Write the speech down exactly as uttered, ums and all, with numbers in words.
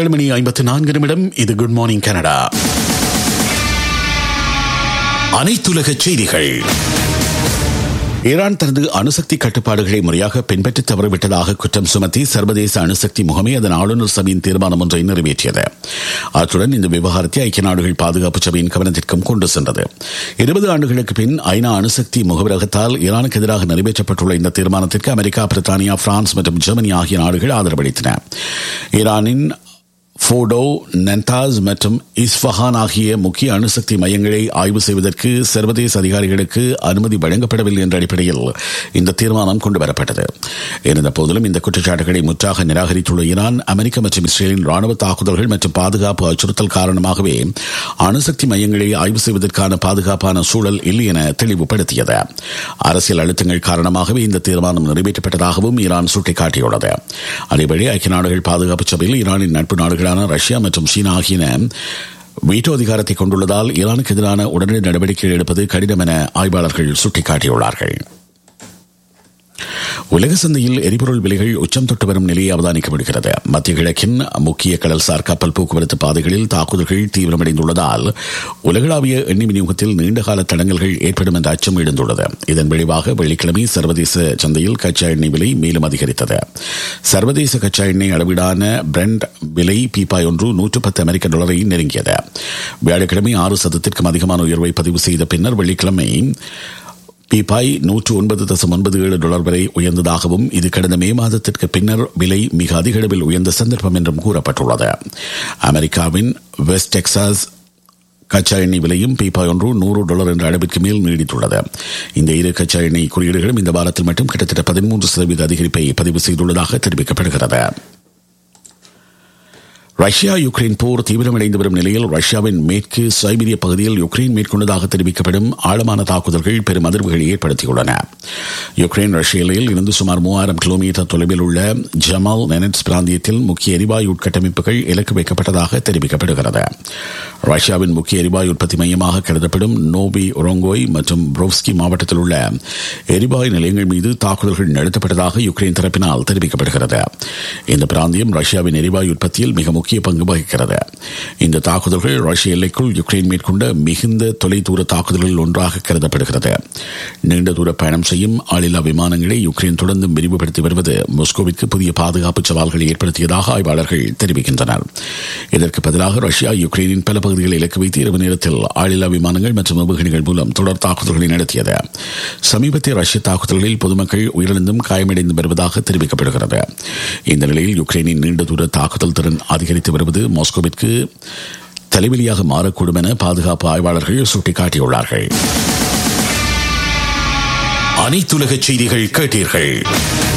ஏழு மணி ஐம்பத்தி நான்கு நிமிடம். இது குட் மார்னிங் கனடா. அனைத்துலக செய்திகள். ஈரான் தனது அணுசக்தி கட்டுப்பாடுகளை முறையாக பின்பற்றி தவறிவிட்டதாக குற்றம் சுமத்தி சர்வதேச அணுசக்தி முகமை அதன் ஆளுநர் சபையின் தீர்மானம் ஒன்றை நிறைவேற்றியது. அத்துடன் இந்த விவகாரத்தை ஐக்கிய நாடுகள் பாதுகாப்பு சபையின் கவனத்திற்கும் கொண்டு சென்றது. இருபது ஆண்டுகளுக்கு பின் ஐநா அணுசக்தி முகவரகத்தால் ஈரானுக்கு எதிராக நிறைவேற்றப்பட்டுள்ள இந்த தீர்மானத்திற்கு அமெரிக்கா, பிரித்தானியா, பிரான்ஸ் மற்றும் ஜெர்மனி ஆகிய நாடுகள் ஆதரவளித்தன. ஈரானின் ஃபோடோ, நென்தாஸ் மற்றும் இஸ்ஃபஹான் ஆகிய முக்கிய அணுசக்தி மையங்களை ஆய்வு செய்வதற்கு சர்வதேச அதிகாரிகளுக்கு அனுமதி வழங்கப்படவில்லை என்ற அடிப்படையில் இந்த தீர்மானம் கொண்டுவரப்பட்டது. இருந்த போதிலும் இந்த குற்றச்சாட்டுகளை முற்றாக நிராகரித்துள்ள ஈரான், அமெரிக்கா மற்றும் இஸ்ரேலின் ராணுவ தாக்குதல்கள் மற்றும் பாதுகாப்பு அச்சுறுத்தல் காரணமாகவே அணுசக்தி மையங்களை ஆய்வு செய்வதற்கான பாதுகாப்பான சூழல் இல்லை என தெளிவுபடுத்தியது. அரசியல் அழுத்தங்கள் காரணமாகவே இந்த தீர்மானம் நிறைவேற்றப்பட்டதாகவும் ஈரான் சுட்டிக்காட்டியுள்ளது. அதேபடி ஐக்கிய நாடுகள் பாதுகாப்பு சபையில் ஈரானின் நட்பு நாடுகளான ரஷ்யா மற்றும் சீனா ஆகியன வீட்டோ அதிகாரத்தை கொண்டுள்ளதால் ஈரானுக்கு எதிரான உடனடி நடவடிக்கைகள் எடுப்பது கடினம் என ஆய்வாளர்கள் சுட்டிக்காட்டியுள்ளார்கள். உலக சந்தையில் எரிபொருள் விலைகள் உச்சம் தொட்டு வரும் நிலையை அவதானிக்கப்படுகிறது. மத்திய கிழக்கின் முக்கிய கடல்சார் கப்பல் போக்குவரத்து பாதைகளில் தாக்குதல்கள் தீவிரமடைந்துள்ளதால் உலகளாவிய எண்ணெய் விநியோகத்தில் நீண்டகால தடங்கல்கள் ஏற்படும் என்ற அச்சம் எழுந்துள்ளது. இதன் விளைவாக வெள்ளிக்கிழமை சர்வதேச சந்தையில் கச்சா எண்ணெய் விலை மேலும் அதிகரித்தது. சர்வதேச கச்சா எண்ணெய் அளவீடான பிரெண்ட் விலை பீப்பாய் ஒன்று நூற்று பத்து அமெரிக்க டாலரை நெருங்கியது. வியாழக்கிழமை ஆறு சதத்திற்கும் அதிகமான உயர்வை பதிவு செய்த பின்னர் வெள்ளிக்கிழமை பீப்பாய் நூற்று ஒன்பது தசம் ஒன்பது ஏழு டாலர் வரை உயர்ந்ததாகவும் இது கடந்த மே மாதத்திற்கு பின்னர் விலை மிக அதிக அளவில் உயர்ந்த சந்தர்ப்பம் என்றும் கூறப்பட்டுள்ளது. அமெரிக்காவின் வெஸ்ட் டெக்சாஸ் கச்சா எண்ணெய் விலையும் பீப்பாய் ஒன்று நூறு டாலர் என்ற அளவிற்கு மேல் நீடித்துள்ளது. இந்த இரு கச்சா எண்ணெய் குறியீடுகளும் இந்த வாரத்தில் மட்டும் கிட்டத்தட்ட பதிமூன்று சதவீத அதிகரிப்பை பதிவு செய்துள்ளதாக தெரிவிக்கப்படுகிறது. ரஷ்யா யுக்ரைன் போர் தீவிரமடைந்து வரும் நிலையில் ரஷ்யாவின் மேற்கு சைபீரிய பகுதியில் யுக்ரைன் மேற்கொண்டதாக தெரிவிக்கப்படும் ஆழமான தாக்குதல்கள் பெரும் அதிர்வுகளை ஏற்படுத்தியுள்ளன. யுக்ரைன் ரஷ்ய எல்லையில் இருந்து சுமார் மூவாயிரம் கிலோமீட்டர் தொலைவில் உள்ள ஜமால் நெனட்ஸ் பிராந்தியத்தில் முக்கிய எரிவாயு உட்கட்டமைப்புகள் இலக்கு வைக்கப்பட்டதாக தெரிவிக்கப்படுகிறது. ரஷ்யாவின் முக்கிய எரிவாயு உற்பத்தி மையமாக கருதப்படும் நோவி ஒரோங்கோய் மற்றும் புரோவ்ஸ்கி மாவட்டத்தில் உள்ள எரிவாயு நிலையங்கள் மீது தாக்குதல்கள் நடத்தப்பட்டதாக யுக்ரைன் தரப்பினால் தெரிவிக்கப்படுகிறது. இந்த பிராந்தியம் ரஷ்யாவின் எரிவாயு உற்பத்தியில் மிக முக்கிய பங்கு வகிக்கிறது. இந்த தாக்குதல்கள் ரஷ்ய எல்லைக்குள் யுக்ரைன் மேற்கொண்ட மிகுந்த தொலைதூர தாக்குதல்களில் ஒன்றாக கருதப்படுகிறது. நீண்ட தூர பயணம் செய்யும் ஆளில்லா விமானங்களை யுக்ரைன் தொடர்ந்து விரிவுபடுத்தி வருவது மாஸ்கோவிற்கு புதிய பாதுகாப்பு சவால்களை ஏற்படுத்தியதாக ஆய்வாளர்கள் தெரிவிக்கின்றனர். இதற்கு பதிலாக ரஷ்யா யுக்ரைனின் பல பகுதிகளை இலக்கு வைத்து இரவு நேரத்தில் ஆளில்லா விமானங்கள் மற்றும் ஏவுகணைகள் மூலம் தொடர் தாக்குதல்களை நடத்தியது. சமீபத்திய ரஷ்ய தாக்குதல்களில் பொதுமக்கள் உயிரிழந்தும் காயமடைந்து வருவதாக தெரிவிக்கப்படுகிறது. இந்த நிலையில் யுக்ரைனின் நீண்ட தூர தாக்குதல் திறன் அதிகரித்து வருவது மாஸ்கோவிற்கு தலைவலியாக மாறக்கூடும் என பாதுகாப்பு ஆய்வாளர்கள் சுட்டிக்காட்டியுள்ளார்கள். அனைத்துலக செய்திகள் கேட்டீர்கள்.